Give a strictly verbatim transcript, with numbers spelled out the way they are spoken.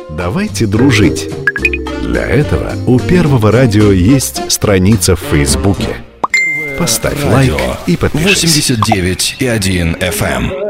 Давайте дружить. Для этого у Первого радио есть страница в Фейсбуке. Поставь лайк и подпишись. восемьдесят девять и один эф эм.